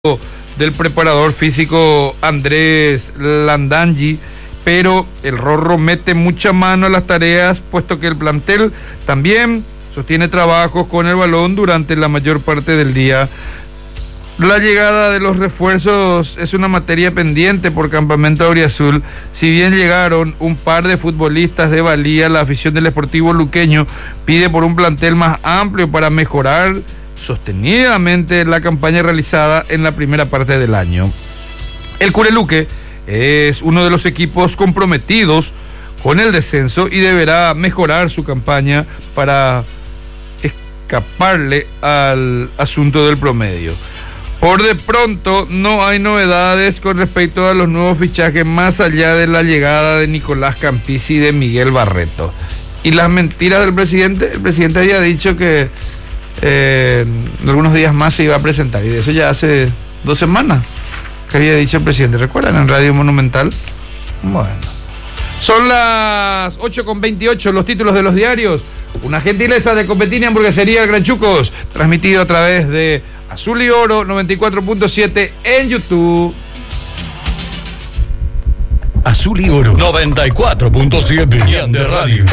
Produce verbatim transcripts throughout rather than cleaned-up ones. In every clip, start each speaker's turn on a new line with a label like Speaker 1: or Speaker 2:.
Speaker 1: del preparador físico Andrés Landangui, pero el Rorro mete mucha mano a las tareas, puesto que el plantel también sostiene trabajos con el balón durante la mayor parte del día. La llegada de los refuerzos es una materia pendiente por Campamento Auriazul. Si bien llegaron un par de futbolistas de valía, la afición del Sportivo Luqueño pide por un plantel más amplio para mejorar sostenidamente la campaña realizada en la primera parte del año. El Cureluque es uno de los equipos comprometidos con el descenso y deberá mejorar su campaña para escaparle al asunto del promedio. Por de pronto no hay novedades con respecto a los nuevos fichajes más allá de la llegada de Nicolás Campisi y de Miguel Barreto. Y las mentiras del presidente, el presidente había dicho que eh, en algunos días más se iba a presentar, y de eso ya hace dos semanas que había dicho el presidente, ¿recuerdan? En Radio Monumental. Bueno, son las ocho con veintiocho, los títulos de los diarios. Una gentileza de Copetín y Hamburguesería El Gran Chucos, transmitido a través de Azul y Oro noventa y cuatro punto siete en YouTube.
Speaker 2: Azul y Oro noventa y cuatro punto siete en de radio.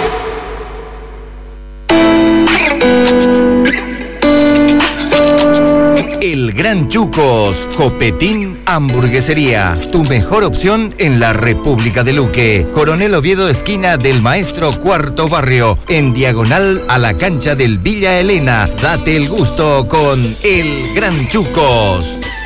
Speaker 3: El Gran Chucos, Copetín Hamburguesería, tu mejor opción en la República de Luque. Coronel Oviedo, esquina del Maestro, cuarto barrio, en diagonal a la cancha del Villa Elena. Date el gusto con El Gran Chucos.